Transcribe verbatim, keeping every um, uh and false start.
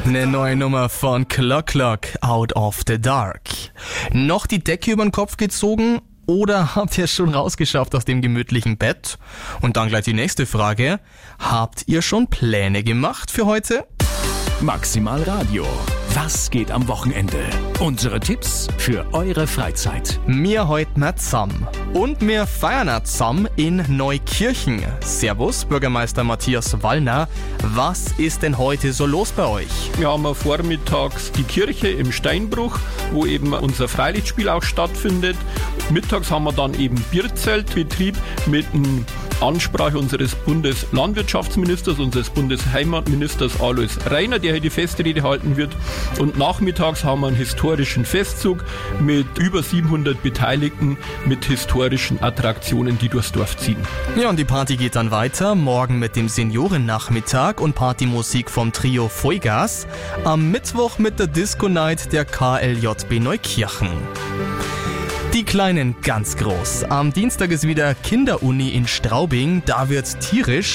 Eine neue Nummer von Clock Clock, Out of the Dark. Noch die Decke über den Kopf gezogen oder habt ihr es schon rausgeschafft aus dem gemütlichen Bett? Und dann gleich die nächste Frage. Habt ihr schon Pläne gemacht für heute? Maximal Radio. Was geht am Wochenende? Unsere Tipps für eure Freizeit. Wir heute mal zusammen. Und wir feiern auch zusammen in Neukirchen. Servus, Bürgermeister Matthias Wallner. Was ist denn heute so los bei euch? Wir haben vormittags die Kirche im Steinbruch, wo eben unser Freilichtspiel auch stattfindet. Mittags haben wir dann eben Bierzeltbetrieb mit einem Ansprache unseres Bundeslandwirtschaftsministers, unseres Bundesheimatministers Alois Rainer, der hier die Festrede halten wird. Und nachmittags haben wir einen historischen Festzug mit über siebenhundert Beteiligten mit historischen Attraktionen, die durchs Dorf ziehen. Ja, und die Party geht dann weiter. Morgen mit dem Seniorennachmittag und Partymusik vom Trio Vollgas. Am Mittwoch mit der Disco Night der K L J B Neukirchen. Die Kleinen ganz groß. Am Dienstag ist wieder Kinderuni in Straubing. Da wird's tierisch.